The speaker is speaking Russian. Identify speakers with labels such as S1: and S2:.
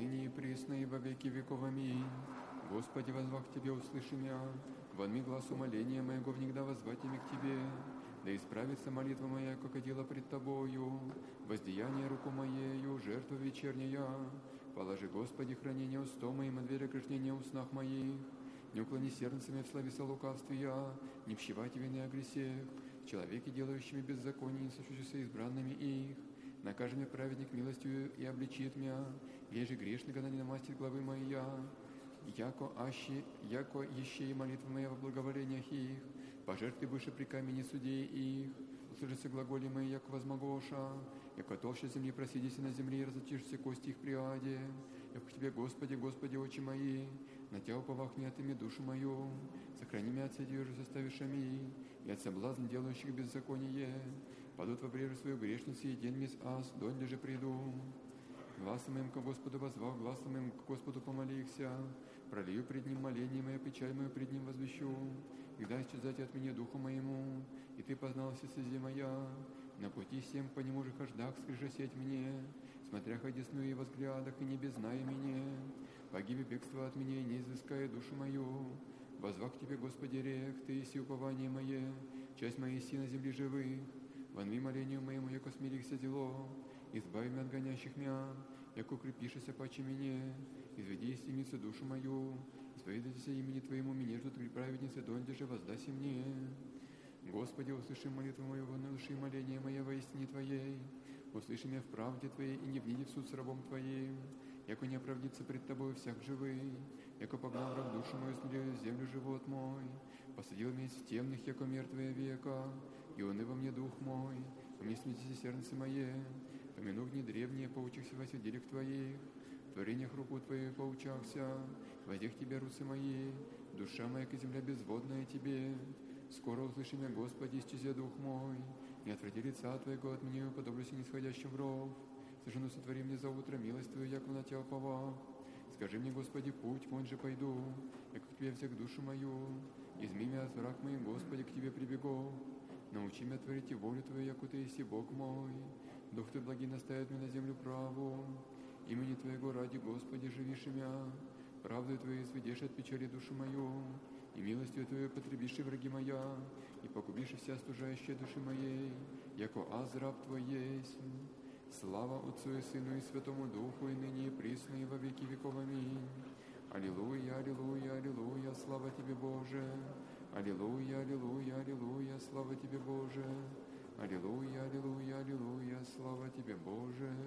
S1: ныне и присно, и во веки веков. Аминь. Господи, возвах к Тебе, услыши меня, вонми глаз умоления моего, внегда воззвать ими к Тебе. Да исправится молитва моя, как одела пред Тобою, воздеяние руку моею, жертва вечерняя. Положи, Господи, хранение устом моим, и дверь ограждения в снах моих. Не уклони сердцами в словеса лукавствия, не пщевайте вины о гресе. Человеки, делающими беззаконие, не сочувствуйся избранными их. Накажи мне праведник милостью и обличит меня, еже грешный, когда не намастит главы моя. Яко еще и молитва моя во благоволениях их, пожертви выше при камени судей их, услышится глаголи мои, яко возмогоша, яко толще земли просидися на земле и разочишься кости их при аде. Яко к Тебе, Господи, Господи, очи мои, на Тебя уповах не отыми душу мою, сохрани меня от сетью же составишами, и от соблазн делающих беззаконие. Падут во брежу свою грешницу, и день мисс ас, донде же приду. Гласом моим к Господу возвал, гласом моим к Господу помолихся, пролью пред Ним моление мое, печаль мою пред Ним возвещу, когда исчезать от меня духу моему, и Ты познался слези моя, на пути всем по нему же хождах скрижа сеть мне, смотря ходесную и во взглядах, и не беззная меня, погибе бегство от меня, и не изыская душу мою, возвах к Тебе, Господи, рех, Ты еси упование мое, часть моей си на земле живых, вонви молению моему, яко смирихся дело, избави меня от гонящих мя, яко укрепишься паче мне, изведи из темницы душу мою, исповедайся имени Твоему, меня ждут праведницы, донде же воздаси мне. Господи, услыши молитву мою, внуши моление мое во истине Твоей, услыши меня в правде Твоей, и не вниди в суд с рабом Твоим, яко не оправдится пред Тобою всяк живый, яко погнал враг душу мою, смирил в землю живот мой, посадил меня в темных, яко мертвые века, и уныл мне дух мой, мне смятите сердце мое, помянув дни древние, поучихся во свидетелях Твоих, в творениях руку Твою поучахся, воздех Тебе руцы мои, душа моя, как земля безводная Тебе. Скоро услыши меня, Господи, исчези дух мой, не отврати лица Твоего от меня, уподоблюся нисходящим в ров. Совершенно сотвори мне за утро милость Твою, яко на Тебя уповах. Скажи мне, Господи, путь, вон же пойду, яко к Тебе всех душу мою, изми меня от враг моим, Господи, к Тебе прибегу. Научи меня творить и волю Твою, яко Ты еси Бог мой. Дух Ты благий наставит меня на землю праву. Имени Твоего ради, Господи, живишь меня. Правдой Твоей сведешь от печали душу мою, и милостью Твоей потребишь враги моя, и погубишь вся стужающая души моей, яко аз раб Твой есть. Слава Отцу и Сыну и Святому Духу, и ныне и присно, и во веки веков. Аминь. Аллилуйя, аллилуйя, аллилуйя, слава Тебе, Боже. Аллилуйя, аллилуйя, аллилуйя, слава Тебе, Боже. Аллилуйя, аллилуйя, аллилуйя, слава Тебе, Боже.